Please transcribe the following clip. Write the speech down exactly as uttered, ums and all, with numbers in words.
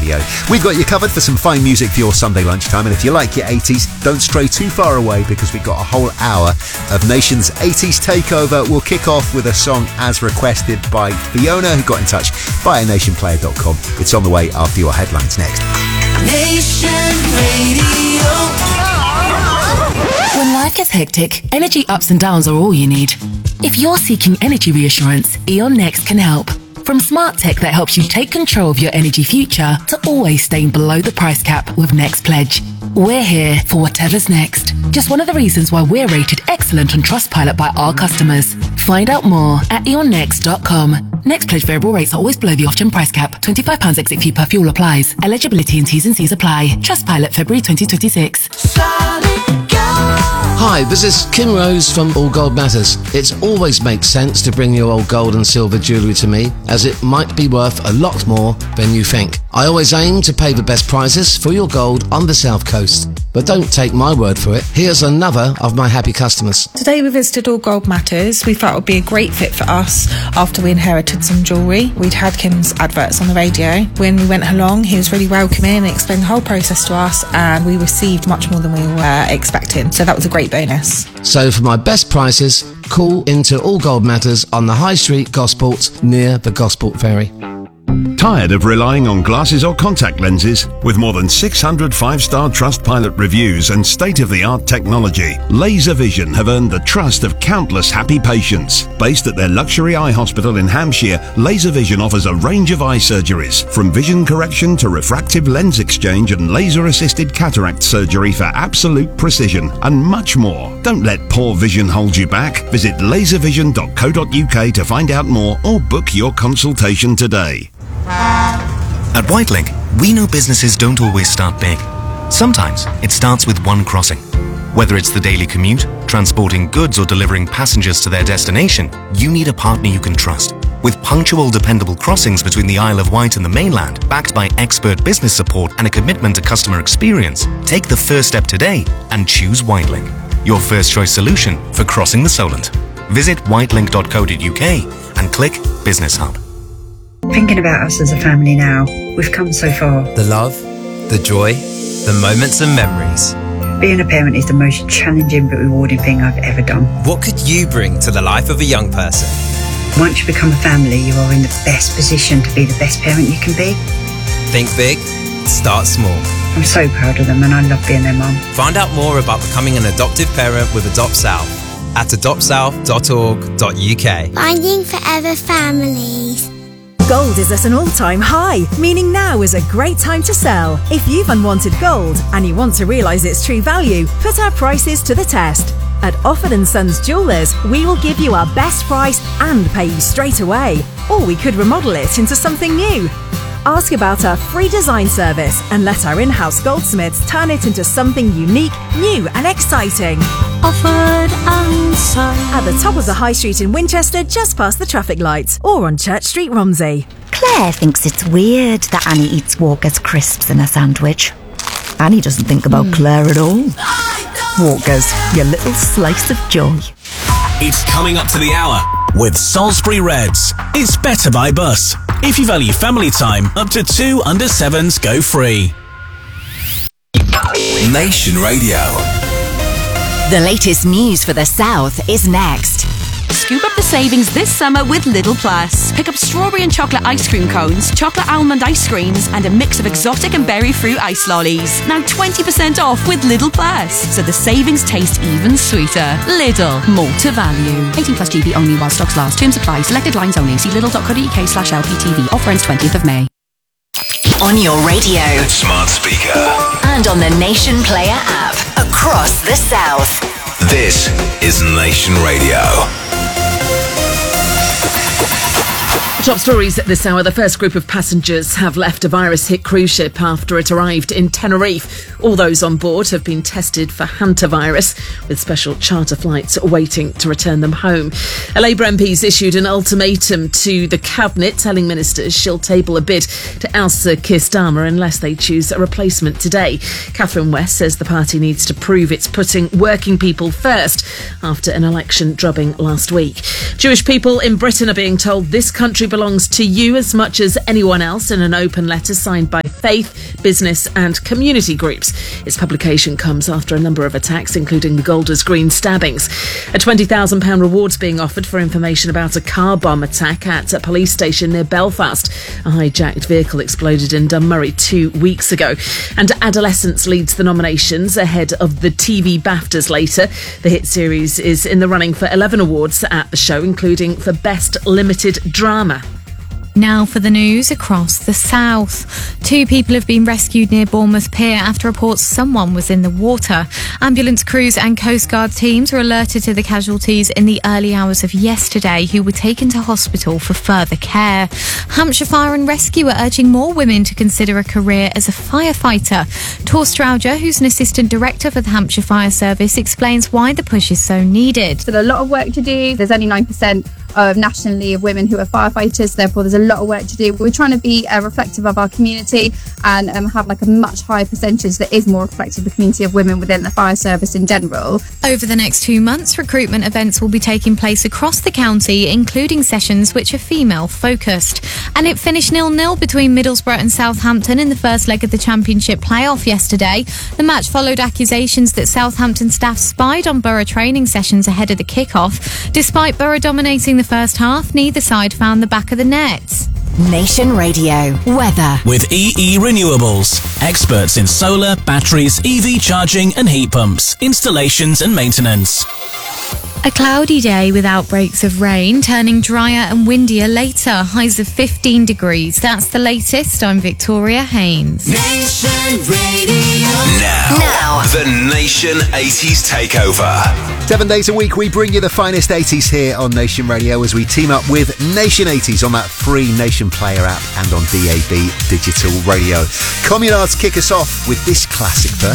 Radio. We've got you covered for some fine music for your Sunday lunchtime, and if you like your eighties, don't stray too far away because we've got a whole hour of Nation's eighties takeover. We'll kick off with a song as requested by Fiona, who got in touch via nation player dot com. It's on the way after your headlines next. Nation Radio. When life gets hectic, energy ups and downs are all you need. If you're seeking energy reassurance, E.ON Next can help. From smart tech that helps you take control of your energy future to always staying below the price cap with Next Pledge. We're here for whatever's next. Just one of the reasons why we're rated excellent on Trustpilot by our customers. Find out more at e on next dot com. Next Pledge variable rates are always below the off-gen price cap. twenty-five pounds exit fee per fuel applies. Eligibility and T's and C's apply. Trustpilot February twenty twenty-six. Hi, this is Kim Rose from All Gold Matters. It always makes sense to bring your old gold and silver jewellery to me, as it might be worth a lot more than you think. I always aim to pay the best prices for your gold on the South Coast. But don't take my word for it. Here's another of my happy customers. Today we visited All Gold Matters. We thought it would be a great fit for us after we inherited some jewellery. We'd had Kim's adverts on the radio. When we went along, he was really welcoming and explained the whole process to us, and we received much more than we were expecting. So that was a great bonus. So for my best prices, call into All Gold Matters on the High Street, Gosport, near the Gosport Ferry. Tired of relying on glasses or contact lenses? With more than six hundred five-star Trustpilot reviews and state-of-the-art technology, Laser Vision have earned the trust of countless happy patients. Based at their luxury eye hospital in Hampshire, Laser Vision offers a range of eye surgeries, from vision correction to refractive lens exchange and laser-assisted cataract surgery for absolute precision, and much more. Don't let poor vision hold you back. Visit laser vision dot co dot u k to find out more or book your consultation today. At Whitelink, we know businesses don't always start big. Sometimes it starts with one crossing. Whether it's the daily commute, transporting goods, or delivering passengers to their destination, you need a partner you can trust. With punctual, dependable crossings between the Isle of Wight and the mainland, backed by expert business support and a commitment to customer experience, take the first step today and choose Whitelink, your first choice solution for crossing the Solent. Visit whitelink dot co dot u k and click Business Hub. Thinking about us as a family now, we've come so far. The love, the joy, the moments and memories. Being a parent is the most challenging but rewarding thing I've ever done. What could you bring to the life of a young person? Once you become a family, you are in the best position to be the best parent you can be. Think big, start small. I'm so proud of them and I love being their mum. Find out more about becoming an adoptive parent with Adopt South at adopt south dot org dot u k. Finding forever families. Gold is at an all-time high, meaning now is a great time to sell. If you've unwanted gold and you want to realise its true value, put our prices to the test. At Offord and Sons Jewellers, we will give you our best price and pay you straight away. Or we could remodel it into something new. Ask about our free design service and let our in-house goldsmiths turn it into something unique, new and exciting. Offord and Sons. At the top of the High Street in Winchester, just past the traffic lights, or on Church Street, Romsey. Claire thinks it's weird that Annie eats Walker's crisps in a sandwich. Annie doesn't think about mm. Claire at all. Walker's, your little slice of joy. It's coming up to the hour with Salisbury Reds. It's better by bus. If you value family time, up to two under sevens go free. Nation Radio. The latest news for the South is next. Scoop up the savings this summer with Lidl Plus. Pick up strawberry and chocolate ice cream cones, chocolate almond ice creams, and a mix of exotic and berry fruit ice lollies. Now twenty percent off with Lidl Plus, so the savings taste even sweeter. Lidl, more to value. eighteen plus G B only while stocks last. Terms apply. Selected lines only. See lidl dot co dot u k slash L P T V. Offer ends twentieth of May. On your radio, smart speaker, and on the Nation Player app across the South. This is Nation Radio. Top stories at this hour. The first group of passengers have left a virus-hit cruise ship after it arrived in Tenerife. All those on board have been tested for hantavirus, with special charter flights waiting to return them home. A Labour M P's issued an ultimatum to the Cabinet, telling ministers she'll table a bid to oust Sir Keir Starmer unless they choose a replacement today. Catherine West says the party needs to prove it's putting working people first after an election drubbing last week. Jewish people in Britain are being told this country belongs to you as much as anyone else in an open letter signed by faith, business and community groups. Its publication comes after a number of attacks, including the Golders Green stabbings. A twenty thousand pounds reward's being offered for information about a car bomb attack at a police station near Belfast. A hijacked vehicle exploded in Dunmurry two weeks ago. And Adolescence leads the nominations ahead of the T V BAFTAs later. The hit series is in the running for eleven awards at the show, including for Best Limited Drama. Now for the news across the south. Two people have been rescued near Bournemouth Pier after reports someone was in the water. Ambulance crews and Coast Guard teams were alerted to the casualties in the early hours of yesterday, who were taken to hospital for further care. Hampshire Fire and Rescue are urging more women to consider a career as a firefighter. Tor Strowger, who's an assistant director for the Hampshire Fire Service, explains why the push is so needed. There's a lot of work to do. There's only nine percent of nationally of women who are firefighters, therefore there's a lot of work to do. We're trying to be uh, reflective of our community and um, have like a much higher percentage that is more reflective of the community of women within the fire service in general. Over the next two months, recruitment events will be taking place across the county, including sessions which are female focused. And it finished nil nil between Middlesbrough and Southampton in the first leg of the Championship playoff yesterday. The match followed accusations that Southampton staff spied on Borough training sessions ahead of the kick-off. Despite Borough dominating the first half, neither side found the back of the net. Nation Radio weather with E E Renewables, experts in solar, batteries, E V charging and heat pumps, installations and maintenance. A cloudy day with outbreaks of rain, turning drier and windier later. Highs of fifteen degrees. That's the latest. I'm Victoria Haynes. Nation Radio. Now, now, the Nation eighties Takeover. Seven days a week, we bring you the finest eighties here on Nation Radio as we team up with Nation eighties on that free Nation Player app and on D A B Digital Radio. Communards kick us off with this classic first.